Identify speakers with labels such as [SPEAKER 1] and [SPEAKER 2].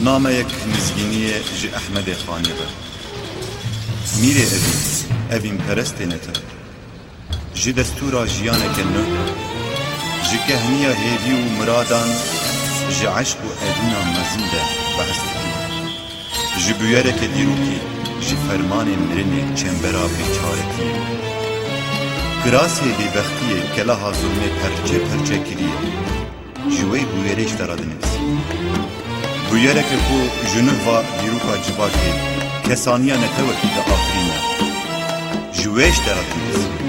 [SPEAKER 1] نامەیەک نزگینیە ji Ehmedê Xanê be. Mîrê evîn perestênetin. Ji destûra jiyaneke nû, ji kehniya hêvî û miradan, ji eşq û evîna mezin de behs dikin. Ji bûyereke dîrokî, ji fermanên mirinê çembera bêçaretiyê. Kirasê bêbextiyê keleha zulmê perçe perçe kiriye. Ji wê bûyerê ji te re dinivîsî. Bûyereke ku ji nûva dîroka civakê kesaniya netewekî de afirîne. Ji wê ji te re dinivîsî.